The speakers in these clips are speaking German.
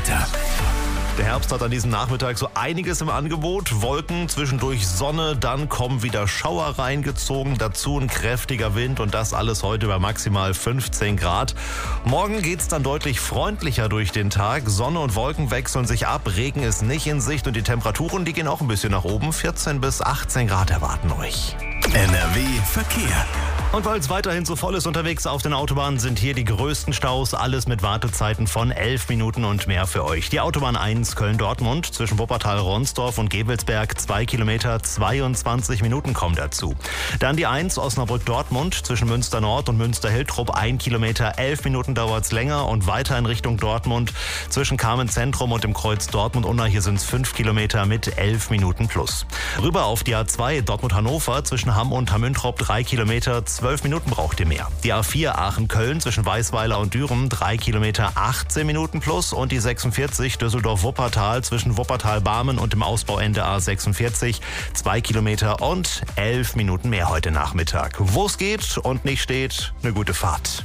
Wetter. Der Herbst hat an diesem Nachmittag so einiges im Angebot. Wolken, zwischendurch Sonne, dann kommen wieder Schauer reingezogen. Dazu ein kräftiger Wind und das alles heute bei maximal 15 Grad. Morgen geht's dann deutlich freundlicher durch den Tag. Sonne und Wolken wechseln sich ab. Regen ist nicht in Sicht und die Temperaturen, die gehen auch ein bisschen nach oben. 14 bis 18 Grad erwarten euch. NRW Verkehr. Und weil es weiterhin so voll ist unterwegs auf den Autobahnen, sind hier die größten Staus. Alles mit Wartezeiten von 11 Minuten und mehr für euch. Die Autobahn 1 Köln-Dortmund zwischen Wuppertal-Ronsdorf und Gevelsberg 2 Kilometer, 22 Minuten kommen dazu. Dann die 1 Osnabrück-Dortmund zwischen Münster-Nord und Münster-Hiltrup 1 Kilometer, 11 Minuten dauert es länger. Und weiter in Richtung Dortmund zwischen Carmen-Zentrum und dem Kreuz Dortmund-Unna. Hier sind es 5 Kilometer mit 11 Minuten plus. Rüber auf die A2 Dortmund-Hannover zwischen Hamm und Hamm-Üntrop 3 Kilometer, 12 Minuten braucht ihr mehr. Die A4 Aachen-Köln zwischen Weißweiler und Düren 3 Kilometer, 18 Minuten plus. Und die 46 Düsseldorf-Wuppertal zwischen Wuppertal-Barmen und dem Ausbauende A46 2 Kilometer und 11 Minuten mehr heute Nachmittag. Wo es geht und nicht steht, eine gute Fahrt.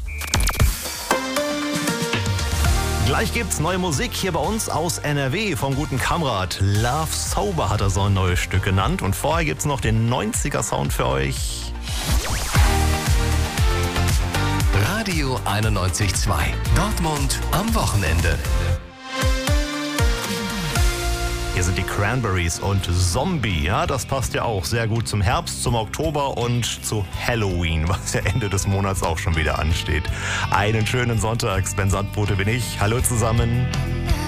Gleich gibt's neue Musik hier bei uns aus NRW vom guten Kamrat. Love Sober hat er so ein neues Stück genannt. Und vorher gibt's noch den 90er-Sound für euch. Radio 91.2. Dortmund am Wochenende. Hier sind die Cranberries und Zombie. Ja, das passt ja auch sehr gut zum Herbst, zum Oktober und zu Halloween, was ja Ende des Monats auch schon wieder ansteht. Einen schönen Sonntag. Sven Sandbote bin ich. Hallo zusammen.